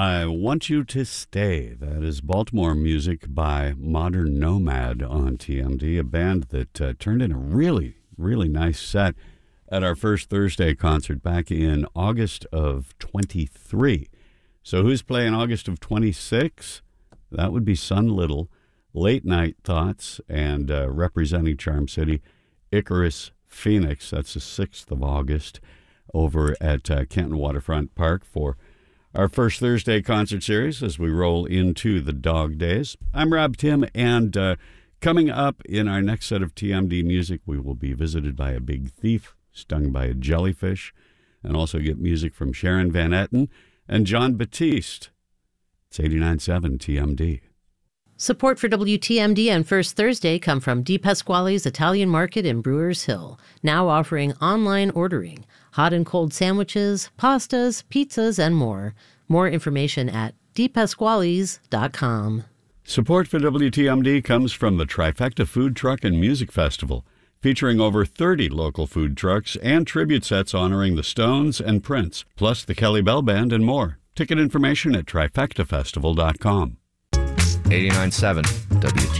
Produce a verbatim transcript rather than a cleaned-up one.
I Want You to Stay. That is Baltimore music by Modern Nomad on T M D, a band that uh, turned in a really, really nice set at our first Thursday concert back in August of twenty-three. So who's playing August of twenty-six? That would be Sun Little, Late Night Thoughts, and uh, representing Charm City, Icarus Phoenix. That's the sixth of August over at uh, Canton Waterfront Park for our first Thursday concert series as we roll into the dog days. I'm Rob Tim, and uh, coming up in our next set of T M D music, we will be visited by a big thief, stung by a jellyfish, and also get music from Sharon Van Etten and John Batiste. It's eighty-nine point seven T M D. Support for W T M D and First Thursday come from Di Pasquale's Italian Market in Brewers Hill, now offering online ordering, hot and cold sandwiches, pastas, pizzas, and more. More information at di pasquales dot com. Support for W T M D comes from the Trifecta Food Truck and Music Festival, featuring over thirty local food trucks and tribute sets honoring the Stones and Prince, plus the Kelly Bell Band and more. Ticket information at trifecta festival dot com. eighty-nine point seven W T